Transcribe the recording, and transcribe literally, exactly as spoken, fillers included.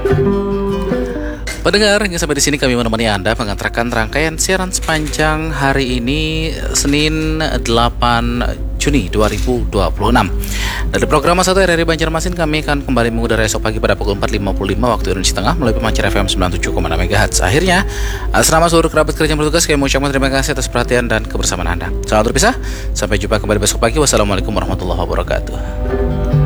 Pendengar, hingga sampai di sini kami menemani Anda mengantarkan rangkaian siaran sepanjang hari ini, Senin delapan Juni dua ribu dua puluh enam. Dari program satu R R I Banjarmasin, kami akan kembali mengudara esok pagi pada pukul empat lima puluh lima waktu Indonesia Tengah melalui pemancar F M sembilan puluh tujuh koma enam megahertz. Akhirnya, atas nama seluruh kerabat kerja yang bertugas, kami mengucapkan terima kasih atas perhatian dan kebersamaan Anda. Selamat berpisah, sampai jumpa kembali besok pagi. Wassalamualaikum warahmatullahi wabarakatuh.